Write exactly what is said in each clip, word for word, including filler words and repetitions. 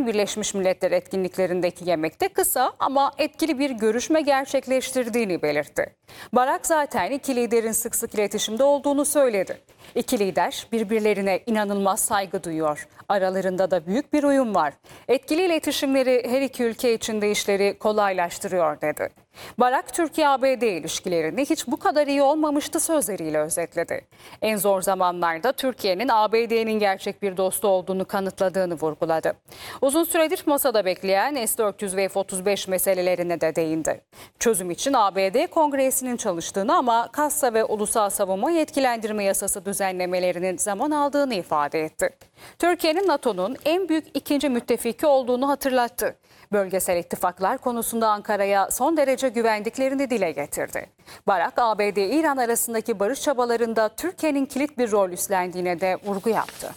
Birleşmiş Milletler etkinliklerindeki yemekte kısa ama etkili bir görüşme gerçekleştirdiğini belirtti. Barak zaten iki liderin sık sık iletişimde olduğunu söyledi. İki lider birbirlerine inanılmaz saygı duyuyor. Aralarında da büyük bir uyum var. Etkili iletişimleri her iki ülke için de işleri kolaylaştırıyor dedi. Barak, Türkiye-A B D ilişkilerini hiç bu kadar iyi olmamıştı sözleriyle özetledi. En zor zamanlarda Türkiye'nin A B D'nin gerçek bir dostu olduğunu kanıtladığını vurguladı. Uzun süredir masada bekleyen S dört yüz ve F otuz beş meselelerine de değindi. Çözüm için A B D Kongresi'nin çalıştığını ama kassa ve ulusal savunma yetkilendirme yasası düzenlemelerinin zaman aldığını ifade etti. Türkiye'nin NATO'nun en büyük ikinci müttefiki olduğunu hatırlattı. Bölgesel ittifaklar konusunda Ankara'ya son derece güvendiklerini dile getirdi. Barak, A B D-İran arasındaki barış çabalarında Türkiye'nin kilit bir rol üstlendiğine de vurgu yaptı.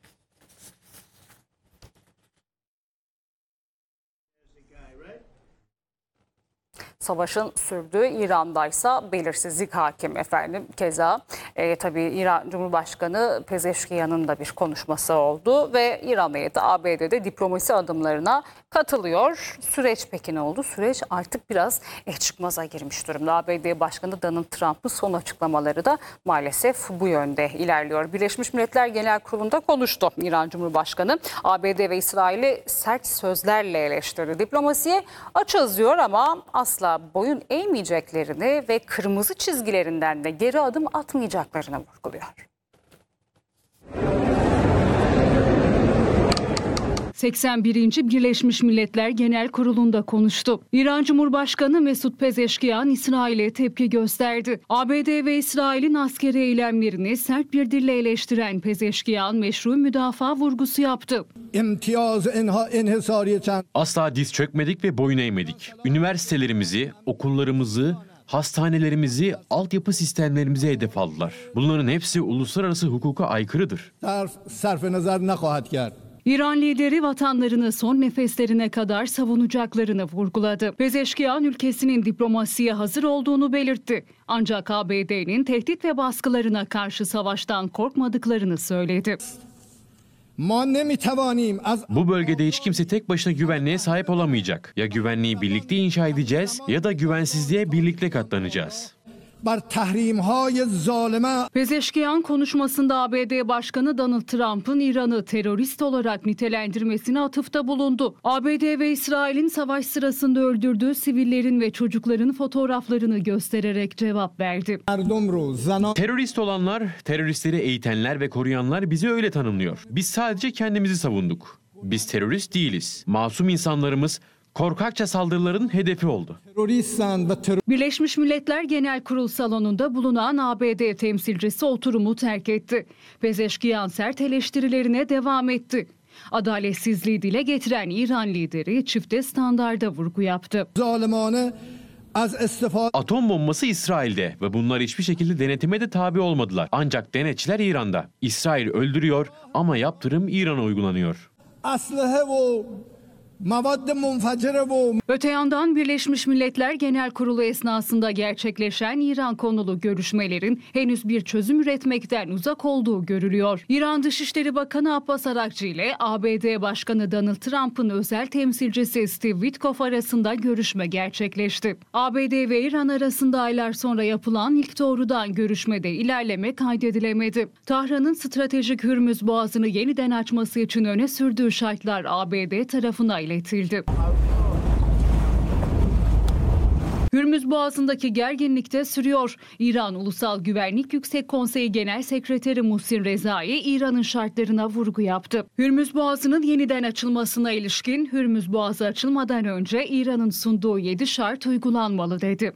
Savaşın sürdüğü İran'daysa belirsizlik hakim efendim. Keza e, tabii İran Cumhurbaşkanı Pezeşkiyan'ın da bir konuşması oldu ve İran heyeti A B D'de diplomasi adımlarına katılıyor. Süreç peki ne oldu? Süreç artık biraz eh, çıkmaza girmiş durumda. A B D Başkanı Donald Trump'ın son açıklamaları da maalesef bu yönde ilerliyor. Birleşmiş Milletler Genel Kurulu'nda konuştu İran Cumhurbaşkanı. A B D ve İsrail'i sert sözlerle eleştirdi. Diplomasiye açız diyor ama asla boyun eğmeyeceklerini ve kırmızı çizgilerinden de geri adım atmayacaklarını vurguluyor. seksen birinci Birleşmiş Milletler Genel Kurulu'nda konuştu. İran Cumhurbaşkanı Mesut Pezeşkiyan İsrail'e tepki gösterdi. A B D ve İsrail'in askeri eylemlerini sert bir dille eleştiren Pezeşkiyan meşru müdafaa vurgusu yaptı. Asla diz çökmedik ve boyun eğmedik. Üniversitelerimizi, okullarımızı, hastanelerimizi, altyapı sistemlerimizi hedef aldılar. Bunların hepsi uluslararası hukuka aykırıdır. İran lideri vatanlarını son nefeslerine kadar savunacaklarını vurguladı. Pezeşkiyan ülkesinin diplomasiye hazır olduğunu belirtti. Ancak A B D'nin tehdit ve baskılarına karşı savaştan korkmadıklarını söyledi. Bu bölgede hiç kimse tek başına güvenliğe sahip olamayacak. Ya güvenliği birlikte inşa edeceğiz ya da güvensizliğe birlikte katlanacağız. Pezeşkiyan konuşmasında A B D Başkanı Donald Trump'ın İran'ı terörist olarak nitelendirmesine atıfta bulundu. A B D ve İsrail'in savaş sırasında öldürdüğü sivillerin ve çocukların fotoğraflarını göstererek cevap verdi. Terörist olanlar, teröristleri eğitenler ve koruyanlar bizi öyle tanımlıyor. Biz sadece kendimizi savunduk. Biz terörist değiliz. Masum insanlarımız korkakça saldırıların hedefi oldu. Birleşmiş Milletler Genel Kurul salonunda bulunan A B D temsilcisi oturumu terk etti. Pezeşkiyan sert eleştirilerine devam etti. Adaletsizliği dile getiren İran lideri çifte standarda vurgu yaptı. Atom bombası İsrail'de ve bunlar hiçbir şekilde denetime de tabi olmadılar. Ancak denetçiler İran'da. İsrail öldürüyor ama yaptırım İran'a uygulanıyor. Öte yandan Birleşmiş Milletler Genel Kurulu esnasında gerçekleşen İran konulu görüşmelerin henüz bir çözüm üretmekten uzak olduğu görülüyor. İran Dışişleri Bakanı Abbas Arakçı ile A B D Başkanı Donald Trump'ın özel temsilcisi Steve Witkoff arasında görüşme gerçekleşti. A B D ve İran arasında aylar sonra yapılan ilk doğrudan görüşmede ilerleme kaydedilemedi. Tahran'ın stratejik Hürmüz Boğazı'nı yeniden açması için öne sürdüğü şartlar A B D tarafına iletildi. Hürmüz Boğazı'ndaki gerginlik de sürüyor. İran Ulusal Güvenlik Yüksek Konseyi Genel Sekreteri Muhsin Rezai, İran'ın şartlarına vurgu yaptı. Hürmüz Boğazı'nın yeniden açılmasına ilişkin Hürmüz Boğazı açılmadan önce İran'ın sunduğu yedi şart uygulanmalı dedi.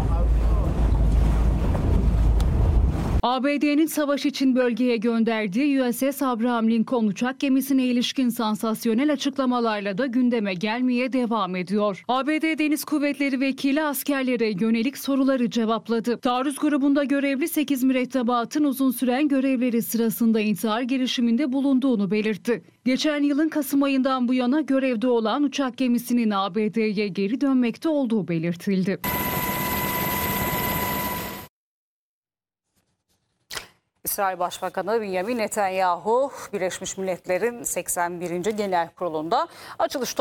A B D'nin savaş için bölgeye gönderdiği U S S Abraham Lincoln uçak gemisine ilişkin sansasyonel açıklamalarla da gündeme gelmeye devam ediyor. A B D Deniz Kuvvetleri Vekili askerlere yönelik soruları cevapladı. Taarruz grubunda görevli sekiz mürettebatın uzun süren görevleri sırasında intihar girişiminde bulunduğunu belirtti. Geçen yılın Kasım ayından bu yana görevde olan uçak gemisinin A B D'ye geri dönmekte olduğu belirtildi. İsrail Başbakanı Benjamin Netanyahu, Birleşmiş Milletler'in seksen birinci Genel Kurulu'nda açılış